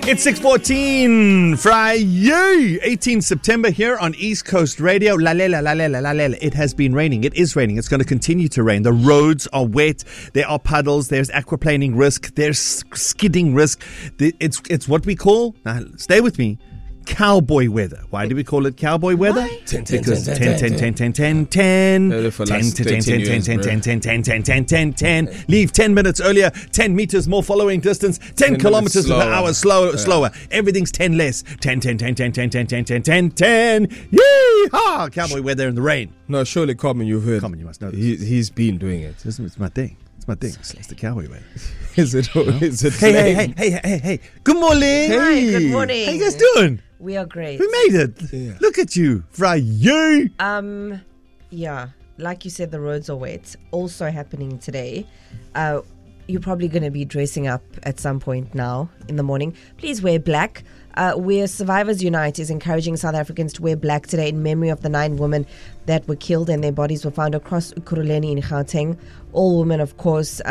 It's 6:14, Friday, 18 September here on East Coast Radio. La la la la la la la. It has been raining. It is raining. It's going to continue to rain. The roads are wet. There are puddles. There's aquaplaning risk. There's skidding risk. It's what we call, now stay with me, cowboy weather. Why do we call it cowboy weather? Because 10. Leave 10 minutes earlier, 10 meters more following distance, 10 kilometers per hour slower. Everything's 10 less. 10. Yee-haw! Cowboy weather in the rain. No, surely, Common, you've heard. Common, you must know this. He's been doing it. It's my thing. It's my thing. It's the cowboy weather. Is it? Hey. Good morning. Hi, good morning. How you guys doing? We are great. We made it. Yeah. Look at you. Friday. Yeah, like you said, the roads are wet. Also happening today. You're probably going to be dressing up at some point now in the morning. Please wear black. Where Survivors Unite is encouraging South Africans to wear black today in memory of the 9 women that were killed and their bodies were found across Ekurhuleni in Gauteng. All women, of course,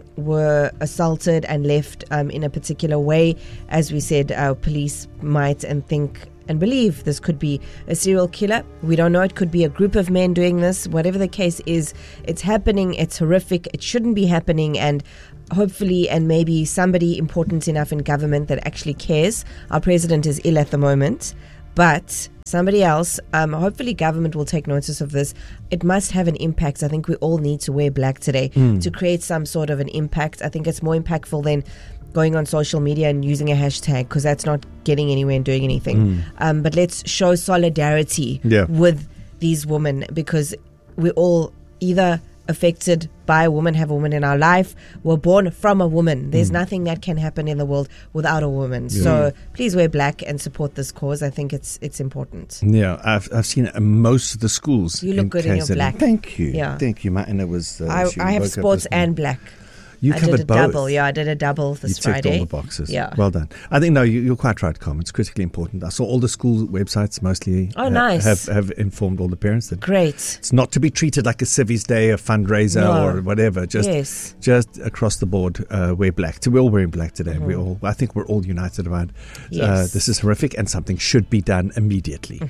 were assaulted and left in a particular way. As we said, police might think and believe this could be a serial killer. We don't know. It could be a group of men doing this. Whatever the case is, it's happening. It's horrific. It shouldn't be happening. And hopefully, and maybe somebody important enough in government that actually cares. Our president is ill at the moment, but somebody else, hopefully government will take notice of this. It must have an impact. I think we all need to wear black today to create some sort of an impact. I think it's more impactful than going on social media and using a hashtag, because that's not getting anywhere and doing anything. But let's show solidarity with these women, because we're all either affected by a woman, have a woman in our life, we're born from a woman. There's nothing that can happen in the world without a woman. So please wear black and support this cause. I think it's important. Yeah, I've seen most of the schools. You look good in your black. Thank you. Yeah. Thank you. And it was. I have sports and black. You covered did a both. Double. Yeah, I did a double this Friday. You ticked all the boxes. Yeah. Well done. I think, no, you're quite right, Carmen. It's critically important. I saw all the school websites mostly nice. have informed all the parents that great. It's not to be treated like a Civvies Day, a fundraiser or whatever. Just across the board, wear black. We're all wearing black today. I think we're all united around this is horrific and something should be done immediately.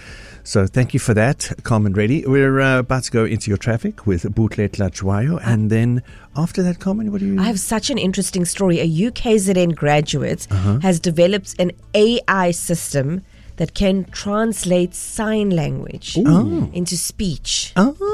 So thank you for that, Carmen Reddy. We're about to go into your traffic with Bootletla Jwayo. And then after that, Carmen, what do you... I have such an interesting story. A UKZN graduate has developed an AI system that can translate sign language into speech.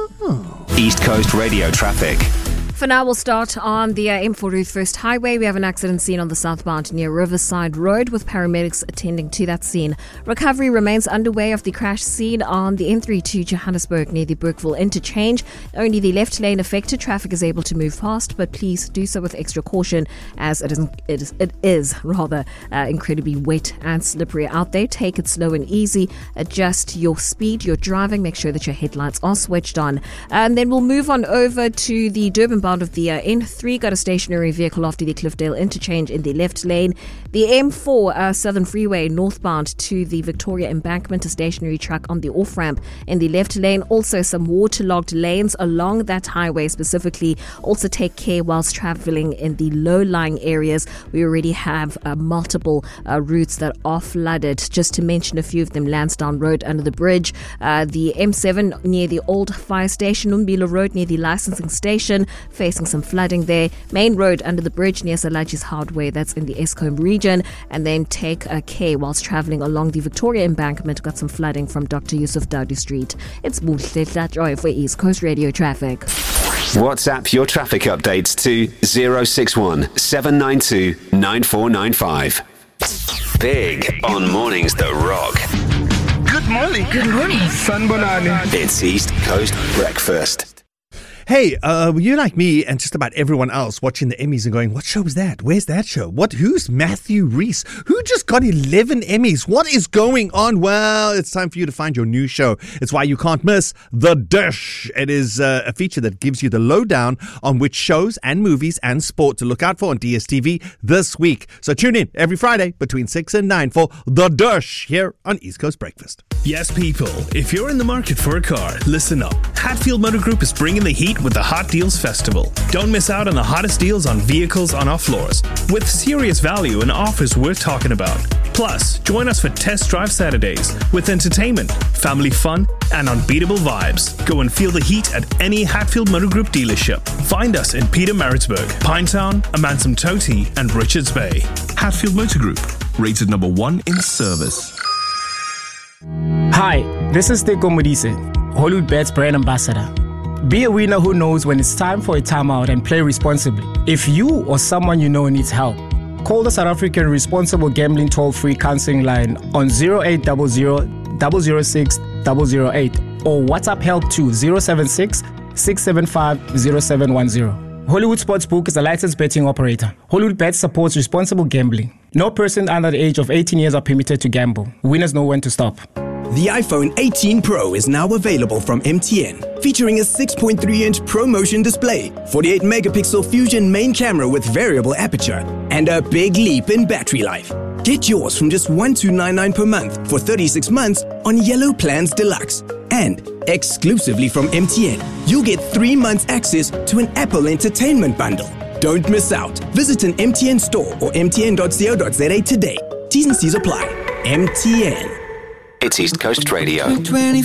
East Coast Radio traffic. For now, we'll start on the M4 Ruth First Highway. We have an accident scene on the southbound near Riverside Road with paramedics attending to that scene. Recovery remains underway of the crash scene on the N3 to Johannesburg near the Brookville interchange. Only the left lane affected. Traffic is able to move past, but please do so with extra caution as it is incredibly wet and slippery out there. Take it slow and easy. Adjust your speed, your driving. Make sure that your headlights are switched on. And then we'll move on over to the Durban bound of the N3. Got a stationary vehicle after the Cliffdale interchange in the left lane. The M4 Southern Freeway northbound to the Victoria Embankment, a stationary truck on the off-ramp in the left lane. Also some waterlogged lanes along that highway specifically. Also take care whilst travelling in the low-lying areas. We already have multiple routes that are flooded. Just to mention a few of them: Lansdowne Road under the bridge, the M7 near the old fire station, Umbila Road near the licensing station, facing some flooding there. Main Road under the bridge near Salaji's Hardware, that's in the Eskom region. And then take care whilst travelling along the Victoria Embankment. Got some flooding from Dr. Yusuf Dowdy Street. It's Bootletla Jwayo for East Coast Radio traffic. WhatsApp your traffic updates to 061 792 9495. Big on Mornings The Rock. Good morning. Good morning. Sanbonani. It's East Coast Breakfast. Hey, you like me and just about everyone else watching the Emmys and going, what show is that? Where's that show? Who's Matthew Rhys? Who just got 11 Emmys? What is going on? Well, it's time for you to find your new show. It's why you can't miss The Dish. It is a feature that gives you the lowdown on which shows and movies and sport to look out for on DSTV this week. So tune in every Friday between 6 and 9 for The Dish here on East Coast Breakfast. Yes, people, if you're in the market for a car, listen up. Hatfield Motor Group is bringing the heat with the Hot Deals Festival. Don't miss out on the hottest deals on vehicles on our floors, with serious value and offers worth talking about. Plus, join us for Test Drive Saturdays with entertainment, family fun, and unbeatable vibes. Go and feel the heat at any Hatfield Motor Group dealership. Find us in Pietermaritzburg, Pinetown, Amanzimtoti, and Richards Bay. Hatfield Motor Group, rated number 1 in service. Hi, this is Teko Modise, Hollywood Bets brand ambassador. Be a winner who knows when it's time for a timeout and play responsibly. If you or someone you know needs help, call the South African Responsible Gambling Toll-Free Counseling Line on 0800 006 008 or WhatsApp help to 076 675 0710. Hollywood Sportsbook is a licensed betting operator. Hollywood Bets supports responsible gambling. No person under the age of 18 years are permitted to gamble. Winners know when to stop. The iPhone 18 Pro is now available from MTN, featuring a 6.3-inch ProMotion display, 48-megapixel Fusion main camera with variable aperture, and a big leap in battery life. Get yours from just $1,299 per month for 36 months on Yellow Plans Deluxe. And exclusively from MTN, you'll get 3 months access to an Apple Entertainment bundle. Don't miss out. Visit an MTN store or mtn.co.za today. T's and C's apply. MTN. It's East Coast Radio.